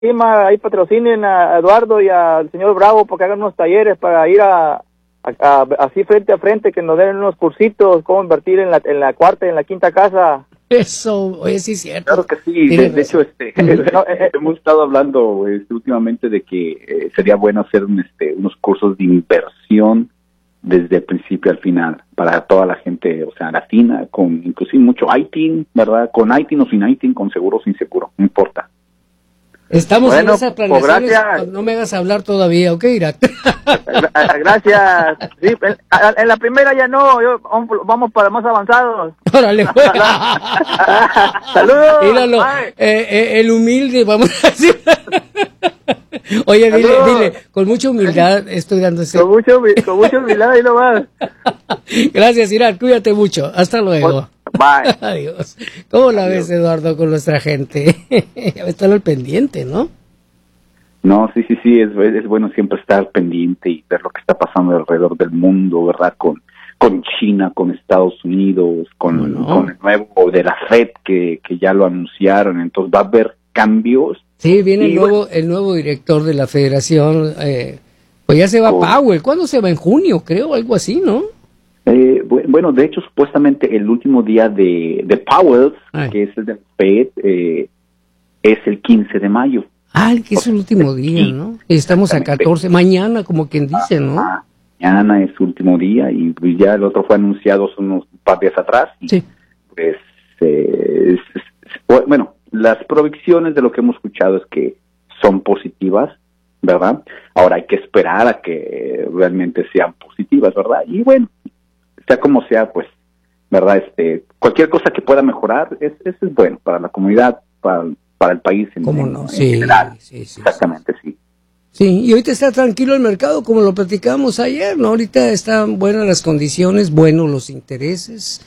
ahí patrocinen a Eduardo y al señor Bravo para que hagan unos talleres para ir así frente a frente, que nos den unos cursitos, cómo invertir en la cuarta y en la quinta casa. Eso, oye, sí es cierto. Claro que sí, de hecho, hemos estado hablando últimamente de que sería bueno hacer unos cursos de inversión desde el principio al final, para toda la gente, o sea, latina, con inclusive mucho ITIN, ¿verdad? Con ITIN o sin ITIN, con seguro o sin seguro, no importa. Estamos en esas planeaciones, no me hagas hablar todavía, ¿ok, Irak? Gracias. Sí, en la primera ya no, vamos para más avanzados. Órale, pues. Saludos. Míralo, el humilde, vamos a decir. Oye, dile, con mucha humildad estoy dando ese... Con mucha humildad, ahí nomás. Gracias, Irak, cuídate mucho, hasta luego. Bye. Adiós. ¿Cómo la ves, Eduardo, con nuestra gente? Estar al pendiente, ¿no? No, sí, es bueno siempre estar pendiente y ver lo que está pasando alrededor del mundo, ¿verdad? Con China, con Estados Unidos, con el nuevo de la FED que ya lo anunciaron, entonces va a haber cambios. Sí, viene el nuevo director de la federación, pues ya se va Powell. ¿Cuándo se va? En junio, creo, algo así, ¿no? Bueno, de hecho, supuestamente el último día de Powell, que es el del FED, es el 15 de mayo. Que es el último día, ¿no? Estamos a 14, mañana, como quien dice, ¿no? Mañana es su último día y ya el otro fue anunciado unos par días atrás. Y sí. Pues, bueno, las predicciones de lo que hemos escuchado es que son positivas, ¿verdad? Ahora hay que esperar a que realmente sean positivas, ¿verdad? Y bueno, sea como sea, pues, ¿verdad? Cualquier cosa que pueda mejorar es bueno para la comunidad, para el país en general. Sí, exactamente, sí. Sí, y ahorita está tranquilo el mercado, como lo platicábamos ayer, ¿no? Ahorita están buenas las condiciones, buenos los intereses,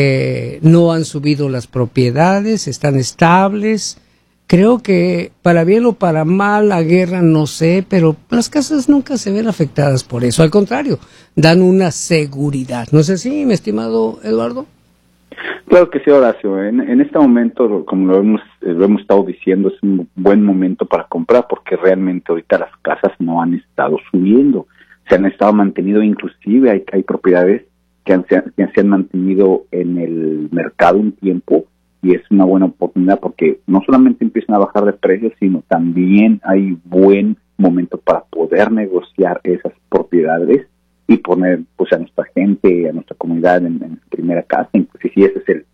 no han subido las propiedades, están estables. Creo que para bien o para mal la guerra, no sé, pero las casas nunca se ven afectadas por eso. Al contrario, dan una seguridad. ¿No es así, mi estimado Eduardo? Claro que sí, Horacio. En este momento, como lo hemos estado diciendo, es un buen momento para comprar porque realmente ahorita las casas no han estado subiendo. Se han estado mantenido, inclusive hay propiedades que se han mantenido en el mercado un tiempo. Y es una buena oportunidad porque no solamente empiezan a bajar de precios, sino también hay buen momento para poder negociar esas propiedades y poner pues a nuestra gente, a nuestra comunidad en primera casa. Incluso si esa es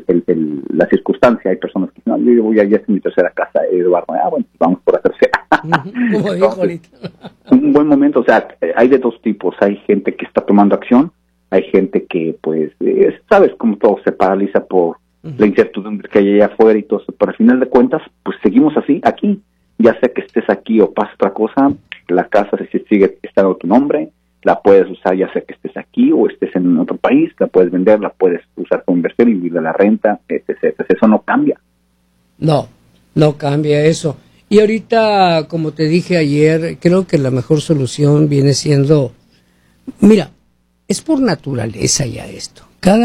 la circunstancia, hay personas que dicen, no, yo voy a ir a mi tercera casa, Eduardo, bueno, vamos por la tercera. Entonces, un buen momento, o sea, hay de dos tipos, hay gente que está tomando acción, hay gente que pues, sabes cómo todo se paraliza por la incertidumbre que hay allá afuera y todo eso, pero al final de cuentas, pues seguimos así, aquí, ya sea que estés aquí o pase otra cosa, la casa si sigue estando tu nombre, la puedes usar ya sea que estés aquí o estés en otro país, la puedes vender, la puedes usar como inversión y vivir de la renta, etc. Eso no cambia. No cambia eso. Y ahorita, como te dije ayer, creo que la mejor solución viene siendo, mira, es por naturaleza ya esto.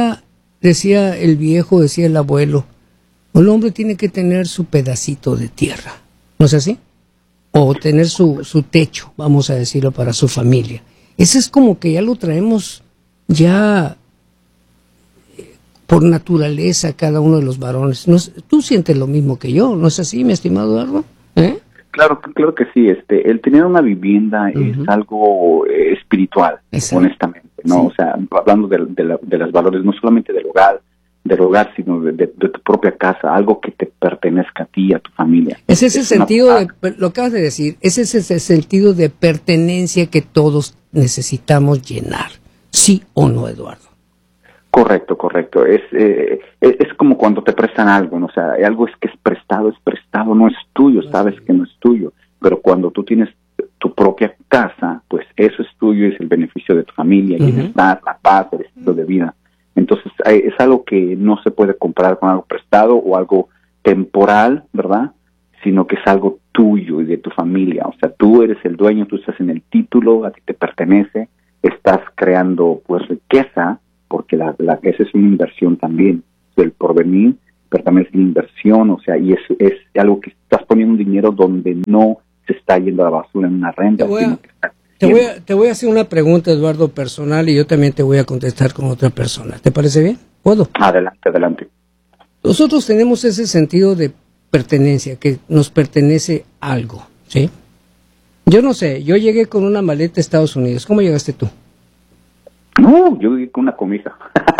Decía el viejo, decía el abuelo, el hombre tiene que tener su pedacito de tierra, ¿no es así? O tener su techo, vamos a decirlo, para su familia. Ese es como que ya lo traemos ya por naturaleza cada uno de los varones. Tú sientes lo mismo que yo, ¿no es así, mi estimado Eduardo? Claro que sí. El tener una vivienda es algo espiritual, honestamente, ¿no? Sí. O sea, hablando de los valores, no solamente del hogar, sino de tu propia casa, algo que te pertenezca a ti, a tu familia. Es ese sentido, lo acabas de decir, es ese sentido de pertenencia que todos necesitamos llenar, ¿sí o no, Eduardo? Correcto. Es como cuando te prestan algo, ¿no? O sea, algo es que es prestado, no es tuyo, sabes que no es tuyo, pero cuando tú tienes tu propia casa, pues eso es tuyo, es el beneficio de tu familia, el bienestar, la paz, el estilo de vida. Entonces, es algo que no se puede comprar con algo prestado o algo temporal, ¿verdad? Sino que es algo tuyo y de tu familia. O sea, tú eres el dueño, tú estás en el título, a ti te pertenece, estás creando, pues, riqueza, porque la riqueza es una inversión también del porvenir, pero también es una inversión, o sea, y es algo que estás poniendo dinero donde no se está yendo a la basura en una renta. Te voy a hacer una pregunta, Eduardo, personal, y yo también te voy a contestar con otra persona. ¿Te parece bien? ¿Puedo? Adelante. Nosotros tenemos ese sentido de pertenencia, que nos pertenece algo, ¿sí? Yo no sé, yo llegué con una maleta a Estados Unidos. ¿Cómo llegaste tú? No, yo llegué con una comija.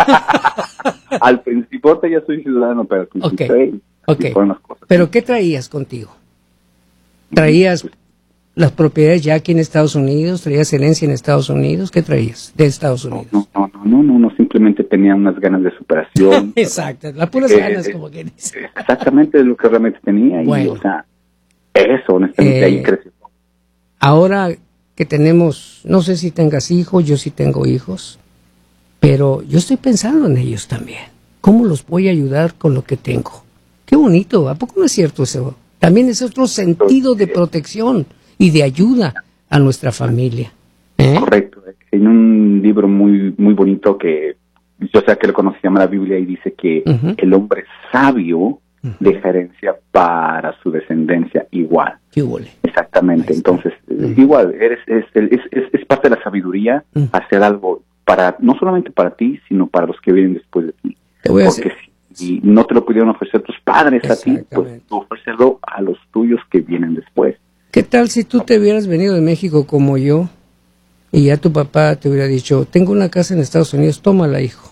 Al principio, ahorita ya soy ciudadano, pero al principio fueron las cosas. ¿Pero qué traías contigo? ¿Traías las propiedades ya aquí en Estados Unidos? ¿Traías herencia en Estados Unidos? ¿Qué traías de Estados Unidos? No, simplemente tenía unas ganas de superación. Exacto, las puras ganas, como que dice. Exactamente lo que realmente tenía. Bueno. Y, o sea, eso, honestamente, ahí creció. Ahora que tenemos, no sé si tengas hijos, yo sí tengo hijos, pero yo estoy pensando en ellos también. ¿Cómo los voy a ayudar con lo que tengo? Qué bonito, ¿a poco no es cierto eso? También es otro sentido de protección y de ayuda a nuestra familia. Correcto. En un libro muy muy bonito que yo sé que lo conoce, se llama la Biblia, y dice que el hombre sabio deja herencia para su descendencia igual. ¿Qué huele? Exactamente. Entonces, igual, es parte de la sabiduría hacer algo para, no solamente para ti, sino para los que vienen después de ti. Porque si no te lo pudieron ofrecer tus padres a ti, pues tú ofrécelo a los tuyos que vienen después. ¿Qué tal si tú te hubieras venido de México como yo y ya tu papá te hubiera dicho, tengo una casa en Estados Unidos, tómala, hijo?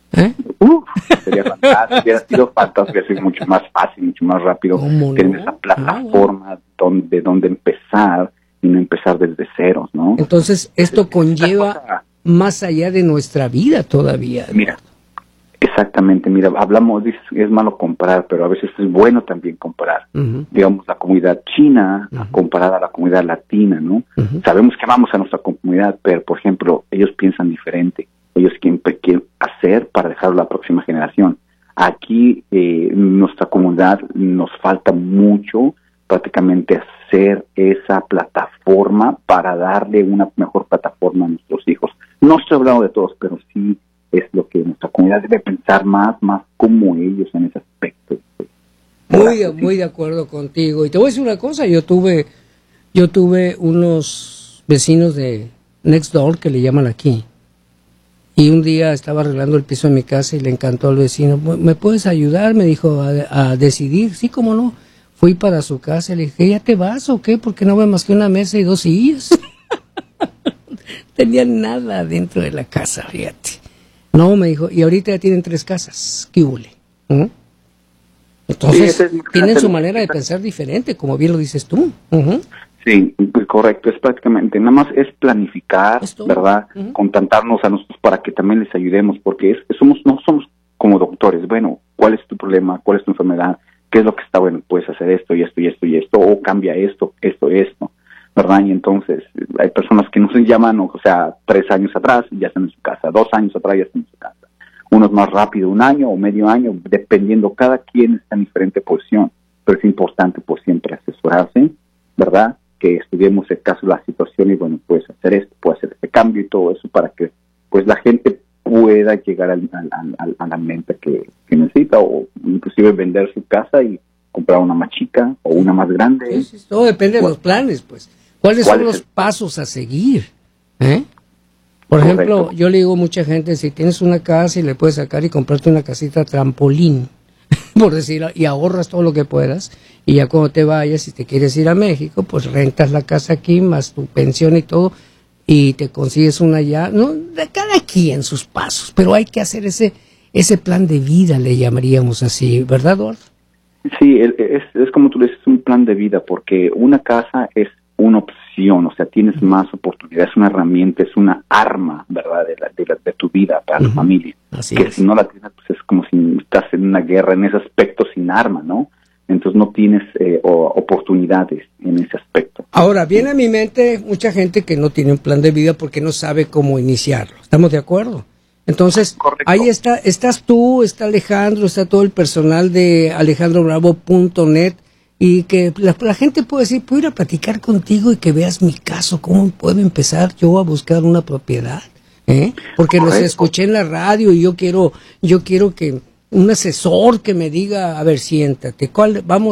Sería fantástico, hubiera sido fantástico, hubiera sido mucho más fácil, mucho más rápido tener esa plataforma donde empezar y no empezar desde ceros, ¿no? Entonces, esto conlleva más allá de nuestra vida todavía. Mira, exactamente, mira, hablamos, dices, es malo comparar, pero a veces es bueno también comparar. Digamos, la comunidad china comparada a la comunidad latina, ¿no? Sabemos que amamos a nuestra comunidad, pero, por ejemplo, ellos piensan diferente. Ellos quieren hacer para dejarlo a la próxima generación. Aquí, nuestra comunidad, nos falta mucho prácticamente hacer esa plataforma para darle una mejor plataforma a nuestros hijos. No estoy hablando de todos, pero sí es lo que nuestra comunidad debe pensar más como ellos en ese aspecto. Muy de acuerdo contigo. Y te voy a decir una cosa, yo tuve unos vecinos de next door, que le llaman aquí. Y un día estaba arreglando el piso de mi casa y le encantó al vecino. ¿Me puedes ayudar? Me dijo, a decidir. Sí, cómo no. Fui para su casa y le dije, ¿ya te vas o qué? Porque no ve más que una mesa y 2 sillas. Tenían nada dentro de la casa, fíjate. No, me dijo, y ahorita ya tienen 3 casas. ¿Qué hule? Entonces, tienen su manera de pensar diferente, como bien lo dices tú. Sí, correcto, es prácticamente, nada más es planificar, ¿verdad? Contactarnos a nosotros para que también les ayudemos, porque no somos como doctores. Bueno, ¿cuál es tu problema? ¿Cuál es tu enfermedad? ¿Qué es lo que está bueno? Puedes hacer esto y esto y esto y esto, o cambia esto, ¿verdad? Y entonces hay personas que nos llaman, o sea, 3 años atrás ya están en su casa, 2 años atrás ya están en su casa. Unos más rápido, 1 año o medio año, dependiendo, cada quien está en diferente posición, pero es importante pues siempre asesorarse, ¿verdad? Que estudiemos el caso, la situación, y bueno, puedes hacer esto, puedes hacer este cambio y todo eso para que pues la gente pueda llegar a la meta que necesita, o inclusive vender su casa y comprar una más chica o una más grande. Sí, todo depende de los planes, pues. ¿Cuáles son los pasos a seguir? Por ejemplo, yo le digo a mucha gente, si tienes una casa y le puedes sacar y comprarte una casita trampolín, por decir, y ahorras todo lo que puedas, y ya cuando te vayas, si te quieres ir a México, pues rentas la casa aquí, más tu pensión y todo, y te consigues una ya, no, de cada quien sus pasos, pero hay que hacer ese plan de vida, le llamaríamos así, ¿verdad, Eduardo? Sí, es como tú dices, un plan de vida, porque una casa es una opción, o sea, tienes más oportunidades, es una herramienta, es una arma, ¿verdad?, de tu vida para tu familia. Así que es. Si no la tienes, pues es como si estás en una guerra en ese aspecto sin arma, ¿no? Entonces no tienes oportunidades en ese aspecto. Ahora, viene a mi mente mucha gente que no tiene un plan de vida porque no sabe cómo iniciarlo. ¿Estamos de acuerdo? Entonces, correcto. Ahí estás tú, está Alejandro, está todo el personal de alejandrobravo.net, y que la gente puede decir, puedo ir a platicar contigo y que veas mi caso, cómo puedo empezar yo a buscar una propiedad, porque los escuché en la radio y yo quiero que un asesor que me diga, a ver, siéntate,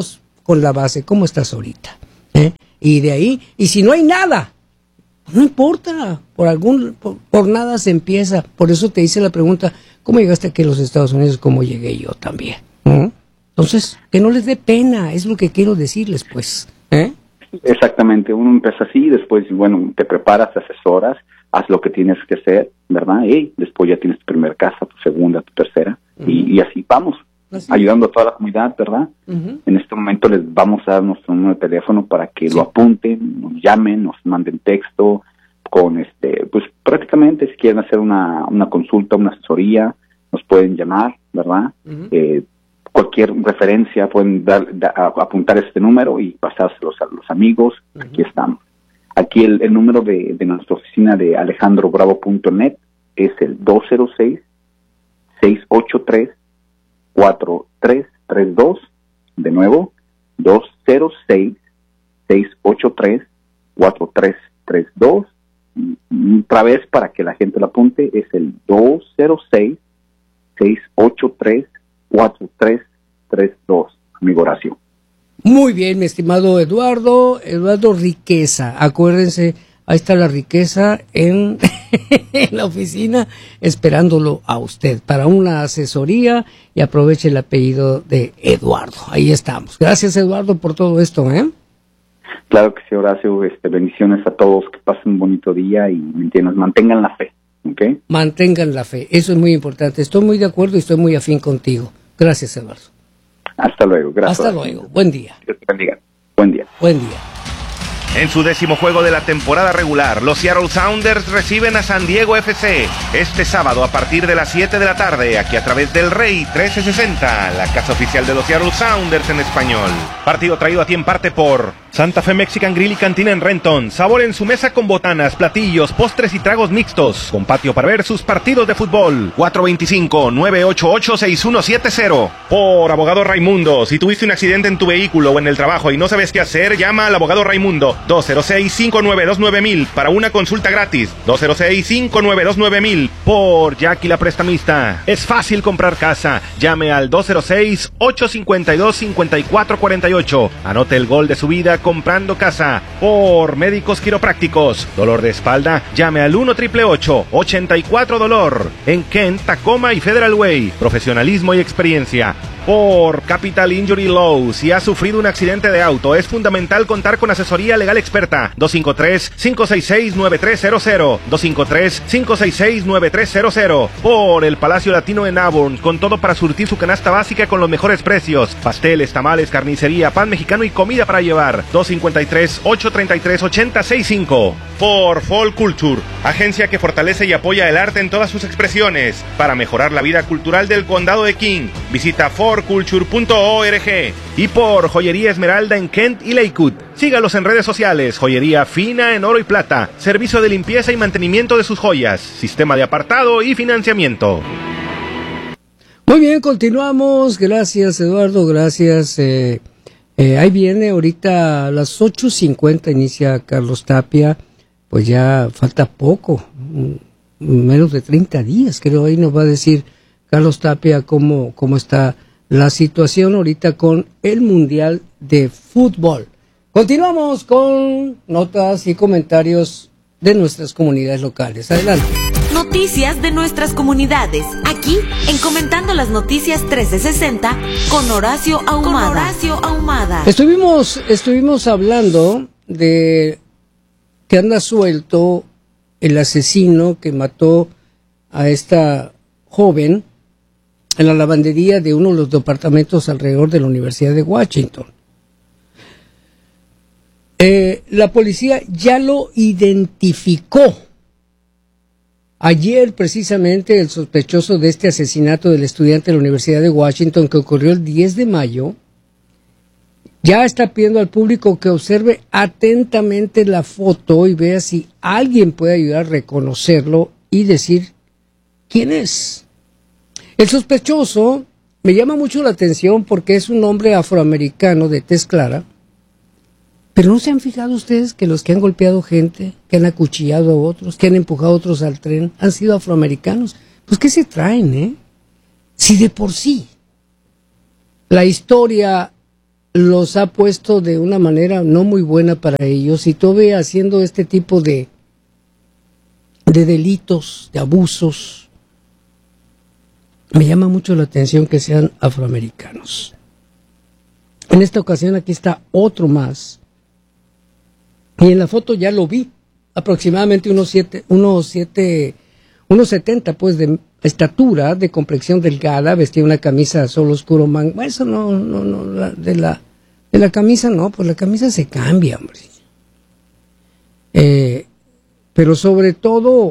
con la base, ¿cómo estás ahorita? Y de ahí, y si no hay nada, no importa, por nada se empieza. Por eso te hice la pregunta, ¿cómo llegaste aquí a los Estados Unidos? ¿Cómo llegué yo también? Entonces, que no les dé pena, es lo que quiero decirles, pues. Exactamente, uno empieza así, después, bueno, te preparas, te asesoras, haz lo que tienes que hacer, ¿verdad? Y después ya tienes tu primera casa, tu segunda, tu tercera, y así vamos, ayudando a toda la comunidad, ¿verdad? En este momento les vamos a dar nuestro número de teléfono para que lo apunten, nos llamen, nos manden texto, con pues prácticamente si quieren hacer una consulta, una asesoría, nos pueden llamar, ¿verdad? Cualquier referencia pueden apuntar este número y pasárselos a los amigos. Aquí estamos. Aquí el número de nuestra oficina de alejandrobravo.net es el 206-683-4332. De nuevo, 206-683-4332. Otra vez para que la gente lo apunte, es el 206-683-4332, amigo Horacio. Muy bien, mi estimado Eduardo Riqueza. Acuérdense, ahí está la riqueza en la oficina esperándolo a usted para una asesoría, y aproveche el apellido de Eduardo. Ahí estamos. Gracias, Eduardo, por todo esto, Claro que sí, Horacio. Bendiciones a todos, que pasen un bonito día y, ¿me entiendes? Mantengan la fe, ¿ok? Mantengan la fe, eso es muy importante. Estoy muy de acuerdo y estoy muy afín contigo. Gracias, Eduardo. Hasta luego, gracias. Hasta luego, buen día. Dios te bendiga. Buen día. Buen día. En su 10º juego de la temporada regular, los Seattle Sounders reciben a San Diego FC este sábado a partir de las 7 de la tarde, aquí a través del Rey 1360, la casa oficial de los Seattle Sounders en español. Partido traído a ti en parte por Santa Fe Mexican Grill y Cantina en Renton. Sabor en su mesa con botanas, platillos, postres y tragos mixtos. Con patio para ver sus partidos de fútbol. 425-988-6170. Por Abogado Raimundo. Si tuviste un accidente en tu vehículo o en el trabajo y no sabes qué hacer, llama al Abogado Raimundo. 206-592-9000 para una consulta gratis. 206-592-9000. Por Jackie la Prestamista. Es fácil comprar casa. Llame al 206-852-5448. Anote el gol de su vida comprando casa. Por Médicos Quiroprácticos. Dolor de espalda, llame al 1-888-84-DOLOR. En Kent, Tacoma y Federal Way. Profesionalismo y experiencia. Por Capital Injury Law. Si has sufrido un accidente de auto, es fundamental contar con asesoría legal experta. 253-566-9300. 253-566-9300. Por el Palacio Latino en Auburn, con todo para surtir su canasta básica con los mejores precios. Pasteles, tamales, carnicería, pan mexicano y comida para llevar. 253-833-8065. Por Fall Culture, agencia que fortalece y apoya el arte en todas sus expresiones para mejorar la vida cultural del condado de King. Visita forculture.org. Y por Joyería Esmeralda en Kent y Lakewood. Sígalos en redes sociales. Joyería fina en oro y plata. Servicio de limpieza y mantenimiento de sus joyas. Sistema de apartado y financiamiento. Muy bien, continuamos. Gracias, Eduardo. Gracias. Ahí viene ahorita a las 8:50 inicia Carlos Tapia. Pues ya falta poco, menos de 30 días, creo. Ahí nos va a decir Carlos Tapia cómo está la situación ahorita con el Mundial de Fútbol. Continuamos con notas y comentarios de nuestras comunidades locales. Adelante. Noticias de nuestras comunidades, aquí en Comentando las Noticias 1360 con Horacio Ahumada. Estuvimos hablando de que anda suelto el asesino que mató a esta joven en la lavandería de uno de los departamentos alrededor de la Universidad de Washington. La policía ya lo identificó. Ayer, precisamente, el sospechoso de este asesinato del estudiante de la Universidad de Washington, que ocurrió el 10 de mayo, ya está pidiendo al público que observe atentamente la foto y vea si alguien puede ayudar a reconocerlo y decir quién es. El sospechoso me llama mucho la atención porque es un hombre afroamericano de tez clara, pero ¿no se han fijado ustedes que los que han golpeado gente, que han acuchillado a otros, que han empujado a otros al tren, han sido afroamericanos? Pues ¿qué se traen, Si de por sí la historia los ha puesto de una manera no muy buena para ellos, y todavía haciendo este tipo de delitos, de abusos. Me llama mucho la atención que sean afroamericanos. En esta ocasión aquí está otro más, y en la foto ya lo vi, aproximadamente 1.70 pues de estatura, de complexión delgada, vestía una camisa azul oscuro, eso de la camisa no, pues la camisa se cambia, hombre. Pero sobre todo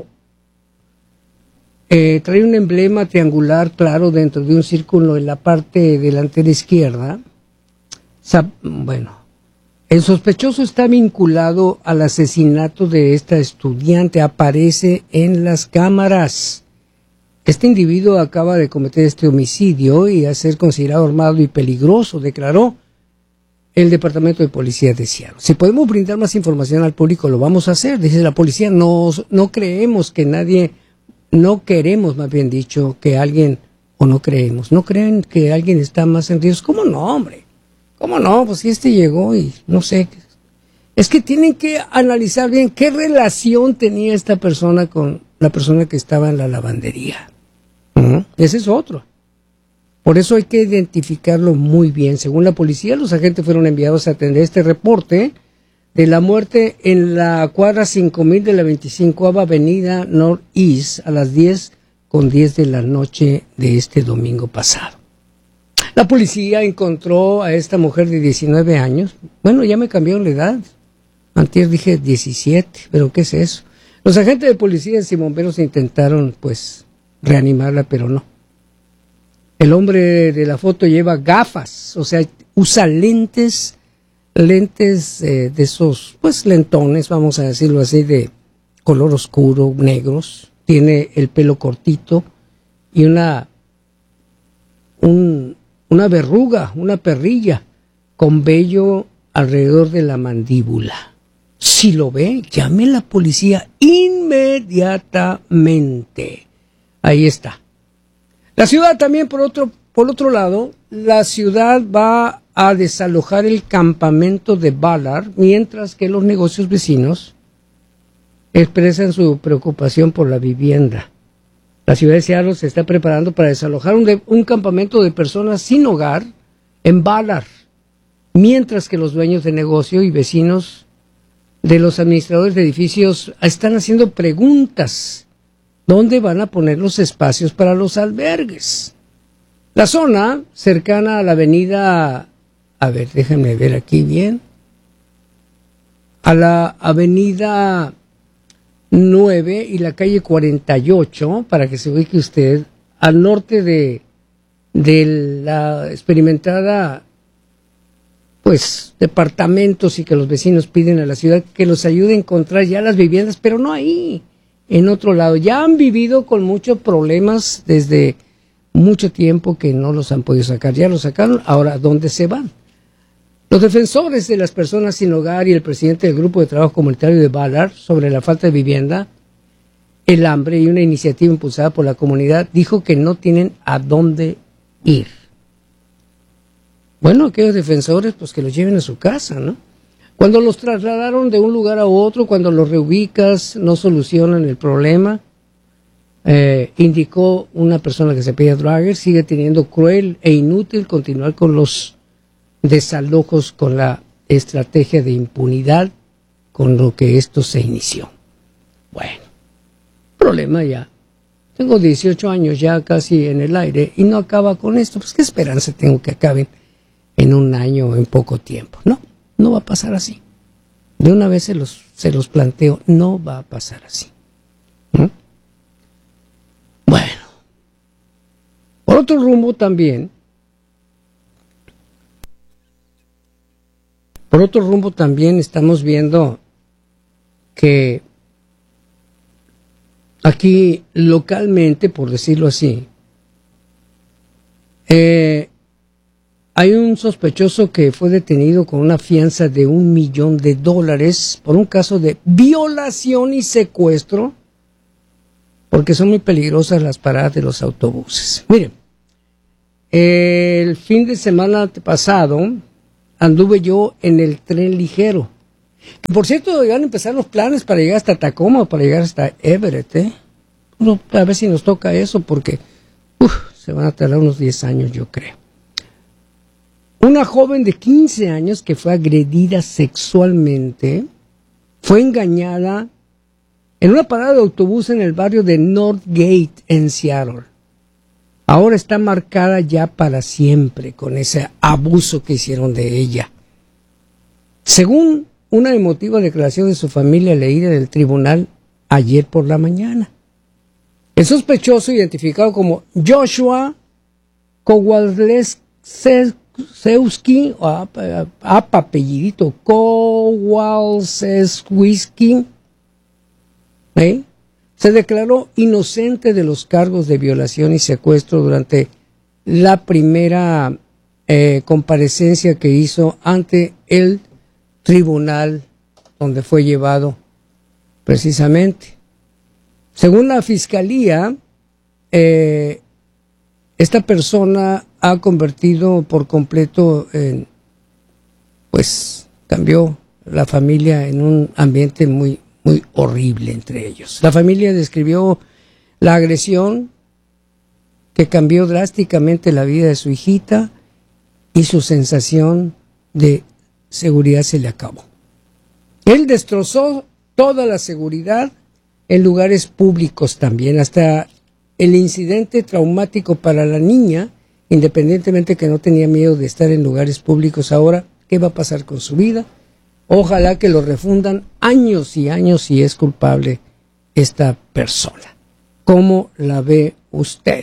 trae un emblema triangular claro dentro de un círculo en la parte delantera izquierda. Bueno, el sospechoso está vinculado al asesinato de esta estudiante, aparece en las cámaras. Este individuo acaba de cometer este homicidio y a ser considerado armado y peligroso, declaró el Departamento de Policía de Seattle. Si podemos brindar más información al público, lo vamos a hacer, dice la policía. No creemos que nadie, no queremos, más bien dicho, que alguien, o no creemos, no creen que alguien está más en riesgo. ¿Cómo no, hombre? ¿Cómo no? Pues si este llegó y no sé. Es que tienen que analizar bien qué relación tenía esta persona con la persona que estaba en la lavandería. Ese es otro. Por eso hay que identificarlo muy bien. Según la policía, los agentes fueron enviados a atender este reporte de la muerte en la cuadra 5000 de la 25ª Avenida Northeast a las 10:10 de la noche de este domingo pasado. La policía encontró a esta mujer de 19 años. Bueno, ya me cambiaron la edad. Antes dije 17, pero ¿qué es eso? Los agentes de policía y bomberos intentaron, pues, reanimarla, pero no. El hombre de la foto lleva gafas, o sea, usa lentes de esos, pues, lentones, vamos a decirlo así, de color oscuro, negros. Tiene el pelo cortito y una verruga, una perrilla con vello alrededor de la mandíbula. Si lo ve, llame a la policía inmediatamente. Ahí está. La ciudad también, por otro lado, la ciudad va a desalojar el campamento de Ballard, mientras que los negocios vecinos expresan su preocupación por la vivienda. La ciudad de Seattle se está preparando para desalojar un campamento de personas sin hogar en Ballard, mientras que los dueños de negocio y vecinos de los administradores de edificios están haciendo preguntas. ¿Dónde van a poner los espacios para los albergues? La zona cercana a la avenida, a ver, déjenme ver aquí bien, a la avenida 9 y la calle 48, para que se ubique usted, al norte de la experimentada, pues, departamentos, y que los vecinos piden a la ciudad que los ayude a encontrar ya las viviendas, pero no ahí, en otro lado. Ya han vivido con muchos problemas desde mucho tiempo que no los han podido sacar. Ya los sacaron, ahora ¿dónde se van? Los defensores de las personas sin hogar y el presidente del Grupo de Trabajo Comunitario de Ballard sobre la falta de vivienda, el hambre y una iniciativa impulsada por la comunidad, dijo que no tienen a dónde ir. Bueno, aquellos defensores, pues que los lleven a su casa, ¿no? Cuando los trasladaron de un lugar a otro, cuando los reubicas, no solucionan el problema. Indicó una persona que se apellida Drager, sigue teniendo cruel e inútil continuar con los desalojos con la estrategia de impunidad con lo que esto se inició. Bueno, problema ya. Tengo 18 años ya casi en el aire y no acaba con esto. Pues qué esperanza tengo que acaben en un año o en poco tiempo. No va a pasar así. De una vez se los planteo, no va a pasar así. ¿No? Bueno, por otro rumbo también estamos viendo que aquí localmente, por decirlo así, hay un sospechoso que fue detenido con una fianza de $1 millón por un caso de violación y secuestro, porque son muy peligrosas las paradas de los autobuses. Miren, el fin de semana pasado, anduve yo en el tren ligero. Que, por cierto, iban a empezar los planes para llegar hasta Tacoma, para llegar hasta Everett, ¿eh? Bueno, a ver si nos toca eso, porque se van a tardar unos 10 años, yo creo. Una joven de 15 años que fue agredida sexualmente fue engañada en una parada de autobús en el barrio de Northgate, en Seattle. Ahora está marcada ya para siempre con ese abuso que hicieron de ella. Según una emotiva declaración de su familia leída del tribunal ayer por la mañana, el sospechoso, identificado como Joshua Kowalewski, apellidito Kowalewski, se declaró inocente de los cargos de violación y secuestro durante la primera comparecencia que hizo ante el tribunal donde fue llevado precisamente. Según la fiscalía, esta persona ha convertido por completo cambió la familia en un ambiente muy horrible entre ellos. La familia describió la agresión que cambió drásticamente la vida de su hijita y su sensación de seguridad se le acabó. Él destrozó toda la seguridad en lugares públicos también, hasta el incidente traumático para la niña, independientemente que no tenía miedo de estar en lugares públicos. Ahora, ¿qué va a pasar con su vida? Ojalá que lo refundan años y años si es culpable esta persona. ¿Cómo la ve usted?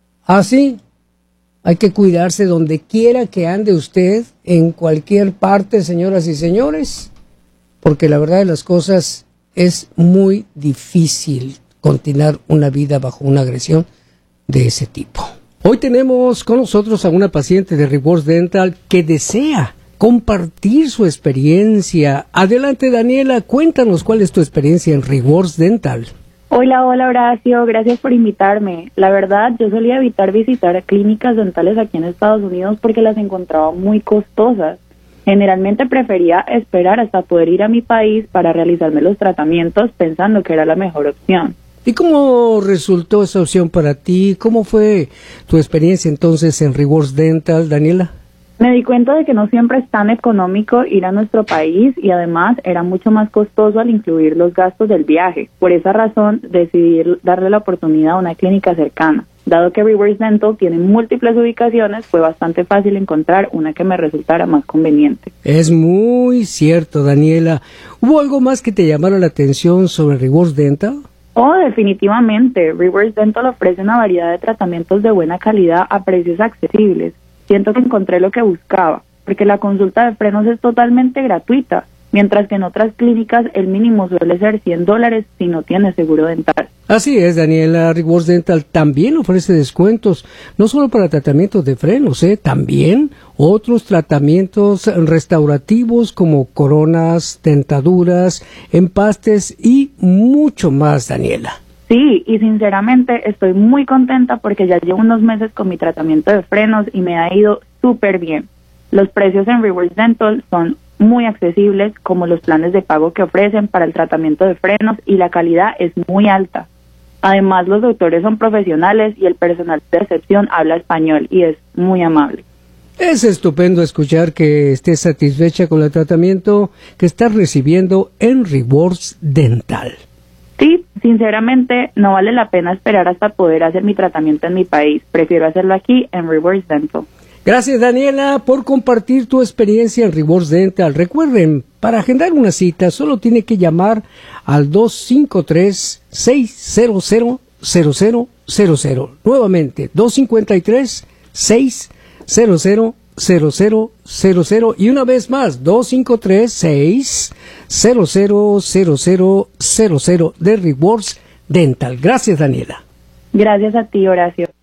Así, hay que cuidarse donde quiera que ande usted, en cualquier parte, señoras y señores, porque la verdad de las cosas es muy difícil continuar una vida bajo una agresión de ese tipo. Hoy tenemos con nosotros a una paciente de Rewards Dental que desea compartir su experiencia. Adelante, Daniela, cuéntanos cuál es tu experiencia en Rewards Dental. Hola Horacio, gracias por invitarme. La verdad, yo solía evitar visitar clínicas dentales aquí en Estados Unidos porque las encontraba muy costosas. Generalmente prefería esperar hasta poder ir a mi país para realizarme los tratamientos pensando que era la mejor opción. ¿Y cómo resultó esa opción para ti? ¿Cómo fue tu experiencia entonces en Rewards Dental, Daniela? Me di cuenta de que no siempre es tan económico ir a nuestro país y además era mucho más costoso al incluir los gastos del viaje. Por esa razón decidí darle la oportunidad a una clínica cercana. Dado que Rewards Dental tiene múltiples ubicaciones, fue bastante fácil encontrar una que me resultara más conveniente. Es muy cierto, Daniela. ¿Hubo algo más que te llamara la atención sobre Rewards Dental? Oh, definitivamente. Rewards Dental ofrece una variedad de tratamientos de buena calidad a precios accesibles. Siento que encontré lo que buscaba, porque la consulta de frenos es totalmente gratuita, mientras que en otras clínicas el mínimo suele ser $100 si no tienes seguro dental. Así es, Daniela. Rewards Dental también ofrece descuentos, no solo para tratamientos de frenos, también otros tratamientos restaurativos como coronas, dentaduras, empastes y mucho más, Daniela. Sí, y sinceramente estoy muy contenta porque ya llevo unos meses con mi tratamiento de frenos y me ha ido súper bien. Los precios en Rewards Dental son muy accesibles, como los planes de pago que ofrecen para el tratamiento de frenos, y la calidad es muy alta. Además, los doctores son profesionales y el personal de recepción habla español y es muy amable. Es estupendo escuchar que estés satisfecha con el tratamiento que estás recibiendo en Rewards Dental. Sí, sinceramente no vale la pena esperar hasta poder hacer mi tratamiento en mi país. Prefiero hacerlo aquí en Rewards Dental. Gracias, Daniela, por compartir tu experiencia en Rewards Dental. Recuerden, para agendar una cita solo tiene que llamar al 253-600-0000. Nuevamente, 253-600-0000. Y una vez más, 253-600-0000 de Rewards Dental. Gracias, Daniela. Gracias a ti, Horacio.